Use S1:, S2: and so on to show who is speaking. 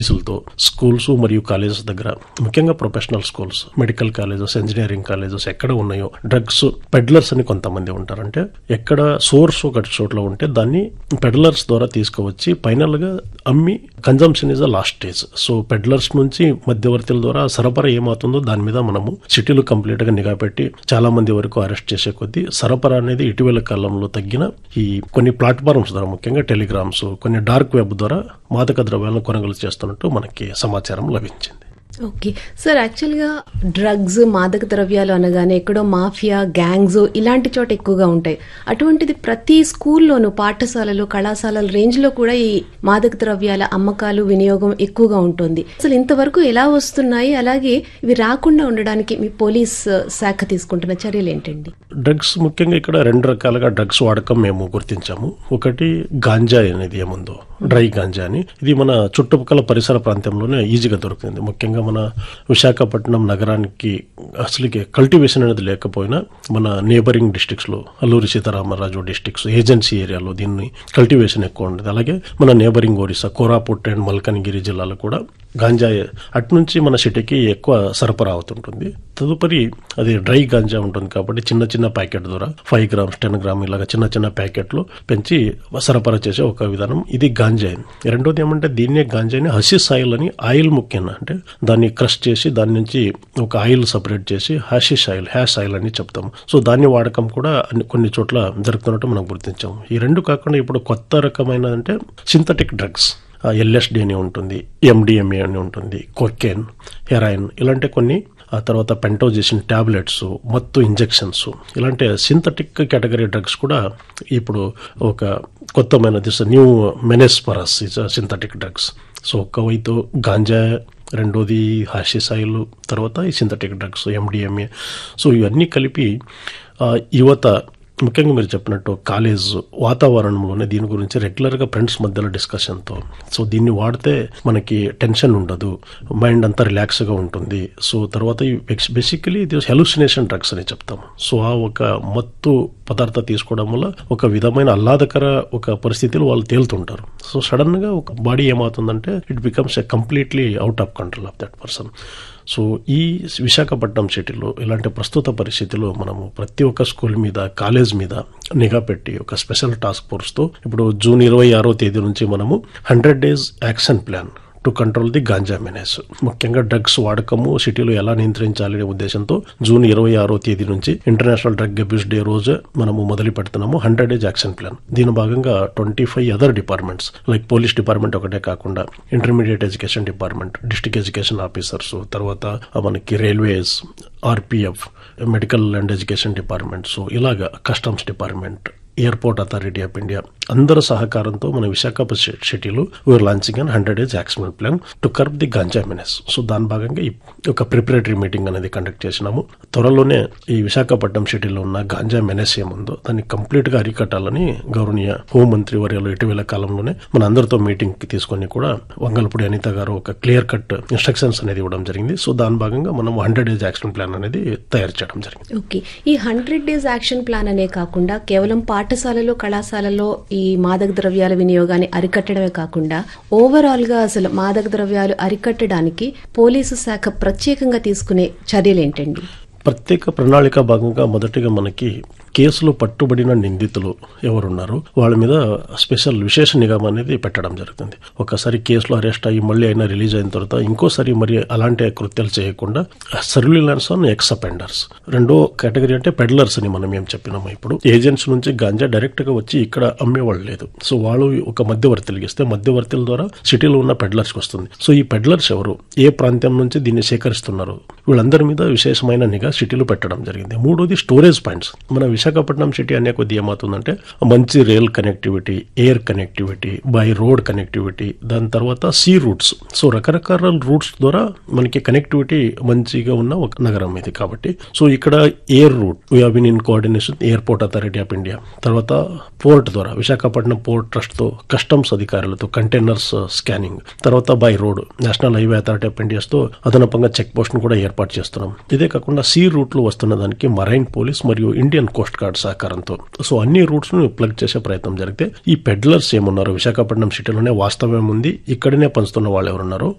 S1: తో స్కూల్స్ మరియు కాలేజెస్ దగ్గర, ముఖ్యంగా professional schools, medical colleges, engineering colleges ఎక్కడ ఉన్నాయో డ్రగ్స్ పెడ్లర్స్ అని కొంతమంది ఉంటారు. అంటే ఎక్కడ సోర్స్ ఒక చోట్ల ఉంటే దాన్ని పెడ్లర్స్ ద్వారా తీసుకువచ్చి ఫైనల్ గా అమ్మి consumption is the last stage. So peddlers నుంచి మధ్యవర్తుల ద్వారా సరఫరా ఏమవుతుందో దాని మీద మనము సిటీలు కంప్లీట్ గా నిఘా పెట్టి చాలా మంది వరకు అరెస్ట్ చేసే కొద్దీ సరఫరా అనేది ఇటీవల కాలంలో తగ్గిన ఈ కొన్ని ప్లాట్ఫామ్స్ ద్వారా, ముఖ్యంగా టెలిగ్రామ్స్, కొన్ని డార్క్ వెబ్ ద్వారా మాదక ద్రవ్యాలను కొనుగోలు చేస్తున్నట్టు మనకి సమాచారం లభించింది.
S2: ఓకే సార్, యాక్చువల్గా డ్రగ్స్, మాదక ద్రవ్యాలు అనగానే ఎక్కడో మాఫియా, గ్యాంగ్స్ ఇలాంటి చోట ఎక్కువగా ఉంటాయి. అటువంటిది ప్రతి స్కూల్లోనూ, పాఠశాలలు, కళాశాలల రేంజ్ లో కూడా ఈ మాదక ద్రవ్యాల అమ్మకాలు, వినియోగం ఎక్కువగా ఉంటుంది. అసలు ఇంతవరకు ఎలా వస్తున్నాయి, అలాగే ఇవి రాకుండా ఉండడానికి మీ పోలీస్ శాఖ తీసుకుంటున్న చర్యలు ఏంటండి?
S1: డ్రగ్స్ ముఖ్యంగా ఇక్కడ 2 రకాలుగా డ్రగ్స్ వాడకం మేము గుర్తించాము. ఒకటి గాంజా అనేది ఏముందో, డ్రై గాంజా అని, ఇది మన చుట్టుపక్కల పరిసర ప్రాంతంలోనే ఈజీగా దొరుకుతుంది. ముఖ్యంగా మన విశాఖపట్నం నగరానికి అసలుకి కల్టివేషన్ అనేది లేకపోయినా మన నేబరింగ్ డిస్ట్రిక్ట్స్ లో, అల్లూరి సీతారామరాజు డిస్ట్రిక్ట్స్, ఏజెన్సీ ఏరియాలో దీన్ని కల్టివేషన్ ఎక్కువ ఉండేది. అలాగే మన నేబరింగ్ ఒరిస్సా, కోరాపుట్ అండ్ మల్కనగిరి జిల్లాలో కూడా గాంజా అటునుంచి మన సిటీకి ఎక్కువ సరఫరా అవుతుంటుంది. తదుపరి అది డ్రై గాంజా ఉంటుంది కాబట్టి చిన్న చిన్న ప్యాకెట్ ద్వారా 5 grams 10 grams ఇలాగా చిన్న చిన్న ప్యాకెట్లు పెంచి సరఫరా చేసే ఒక విధానం, ఇది గాంజా. రెండోది ఏమంటే దీన్నే గాంజాని హషిష్ ఆయిల్ అని, ఆయిల్ ముఖ్యంగా అంటే దాన్ని క్రష్ చేసి దాని నుంచి ఒక ఆయిల్ సపరేట్ చేసి హషిష్ ఆయిల్, హ్యాష్ ఆయిల్ అని చెప్తాము. సో దాన్ని వాడకం కూడా కొన్ని చోట్ల జరుగుతున్నట్టు మనం గుర్తించాము. ఈ 2 కాకుండా ఇప్పుడు కొత్త రకమైన అంటే సింథటిక్ డ్రగ్స్, LSD అని ఉంటుంది, MDMA అని ఉంటుంది, కొకేన్, హెరాయిన్, ఇలాంటి కొన్ని, ఆ తర్వాత పెంటోజెసిన్ టాబ్లెట్స్, మత్తు ఇంజెక్షన్స్, ఇలాంటి సింథటిక్ కేటగిరీ డ్రగ్స్ కూడా ఇప్పుడు ఒక కొత్తమైన new menace for us synthetic drugs. So ఒకవైపు గాంజా, రెండోది హాషిష్ ఆయిల్, తర్వాత ఈ సింథటిక్ డ్రగ్స్, MDMA. సో ఇవన్నీ కలిపి యువత, ముఖ్యంగా మీరు చెప్పినట్టు కాలేజ్ వాతావరణంలోనే దీని గురించి రెగ్యులర్గా ఫ్రెండ్స్ మధ్యలో డిస్కషన్తో, సో దీన్ని వాడితే మనకి టెన్షన్ ఉండదు, మైండ్ అంతా రిలాక్స్గా ఉంటుంది. సో తర్వాత బేసికలీ ఇది హెలుసినేషన్ డ్రగ్స్ అని చెప్తాము. సో ఆ ఒక మత్తు పదార్థ తీసుకోవడం వల్ల ఒక విధమైన ఆహ్లాదకర ఒక పరిస్థితిలో వాళ్ళు తేలుతుంటారు. సో సడన్ గా ఒక బాడీ ఏమవుతుందంటే it becomes a completely out of control of that person. So ఈ విశాఖపట్నం సిటీలో ఇలాంటి ప్రస్తుత పరిస్థితిలో మనము ప్రతి ఒక్క స్కూల్ మీద, కాలేజ్ మీద నిఘా పెట్టి ఒక స్పెషల్ టాస్క్ ఫోర్స్తో ఇప్పుడు జూన్ 26వ తేదీ నుంచి మనము 100 days action plan to control the ganja menace, ముఖ్యంగా డ్రగ్స్ వాడకము సిటీలో ఎలా నియంత్రించాలనే ఉద్దేశంతో జూన్ 26వ తేదీ నుంచి ఇంటర్నేషనల్ డ్రగ్ అబ్యూస్ డే రోజు మనము మొదలు పెడుతున్నాము 100 days యాక్షన్ ప్లాన్. దీని భాగంగా 25 other departments like police department ఒకటే కాకుండా intermediate education department, district education officers, తర్వాత మనకి railways, RPF, medical and education department, so ఇలాగా customs department, airport authority of India అందరి సహకారంతో మన విశాఖపట్నం సిటీలో we are launching and 100 days action plan to curb the ganja menace. So దాని భాగంగా ఒక ప్రిపరేటరీ మీటింగ్ అనేది కండక్ట్ చేసినాము. త్వరలోనే ఈ విశాఖపట్నం సిటీలో ఉన్న గాంజా మెనేస్ ఏముందో దాన్ని కంప్లీట్ గా అరికట్టాలని గౌరవనీయ హోంమంత్రి వర్యాలు ఇటీవల కాలంలోనే మన అందరితో మీటింగ్ కి తీసుకొని కూడా వంగలపూడి అనిత గారు ఒక క్లియర్ కట్ ఇన్స్ట్రక్షన్స్ అనేది ఇవ్వడం జరిగింది. సో దాని భాగంగా మనం 100 days యాక్షన్ ప్లాన్ అనేది తయారు చేయడం జరిగింది.
S2: ఓకే, ఈ 100 days యాక్షన్ ప్లాన్ అనే కాకుండా కేవలం పాఠశాలలో, కళాశాలలో ఈ మాదక ద్రవ్యాల వినియోగాన్ని అరికట్టడమే కాకుండా ఓవరాల్ గా అసలు మాదక ద్రవ్యాలు అరికట్టడానికి పోలీసు శాఖ ప్రత్యేకంగా తీసుకునే చర్యలు ఏంటండి?
S1: ప్రత్యేక ప్రణాళిక భాగంగా మొదటిగా మనకి కేసులో పట్టుబడిన నిందితులు ఎవరున్నారు వాళ్ళ మీద స్పెషల్ విశేష నిఘా అనేది పెట్టడం జరుగుతుంది. ఒకసారి కేసులో అరెస్ట్ అయ్యి మళ్ళీ అయినా రిలీజ్ అయిన తర్వాత ఇంకోసారి మరి అలాంటి కృత్యాలు చేయకుండా సర్విలెన్స్ ఆన్ ఎక్స్ అఫెండర్స్. రెండో కేటగిరీ అంటే పెడ్లర్స్ అని మనం ఏం చెప్పినాము. ఇప్పుడు ఏజెంట్స్ నుంచి గాంజా డైరెక్ట్ గా వచ్చి ఇక్కడ అమ్మేవాళ్ళు లేదు. సో వాళ్ళు ఒక మధ్యవర్తులు ఇస్తే మధ్యవర్తుల ద్వారా సిటీలో ఉన్న పెడ్లర్స్ వస్తుంది. సో ఈ పెడ్లర్స్ ఎవరు, ఏ ప్రాంతం నుంచి దీన్ని సేకరిస్తున్నారు, వీళ్ళందరి మీద విశేషమైన నిఘా సిటీలో పెట్టడం జరిగింది. మూడోది స్టోరేజ్ పాయింట్స్. మన విశాఖపట్నం సిటీ అనే కొద్ది ఏమవుతుందంటే మంచి rail connectivity, air connectivity, by road connectivity, దాని తర్వాత సీ రూట్స్. సో రకరకాల రూట్స్ ద్వారా మనకి కనెక్టివిటీ మంచిగా ఉన్న ఒక నగరం ఇది కాబట్టి. సో ఇక్కడ air route we have been in coordination airport authority of India, తర్వాత పోర్ట్ ద్వారా విశాఖపట్నం పోర్ట్ ట్రస్ట్ తో, కస్టమ్స్ అధికారులతో కంటైనర్స్ స్కానింగ్, తర్వాత by road national highway authority of India's తో అదనపంగా చెక్ పోస్ట్ ను కూడా ఏర్పాటు చేస్తున్నాం. ఇదే కాకుండా సీ రూట్ లో వస్తున్న దానికి మరైన్ పోలీస్ మరియు ఇండియన్ కోస్ట్ కోస్ట్ గార్డ్ సహకారంతో. సో అన్ని రూట్స్ ను ప్లగ్ చేసే ప్రయత్నం జరిగితే ఈ పెడ్లర్స్ ఏమున్నారో విశాఖపట్నం సిటీలోనే వాస్తవం ఉంది, ఇక్కడనే పంచుతున్న వాళ్ళు ఎవరున్నారో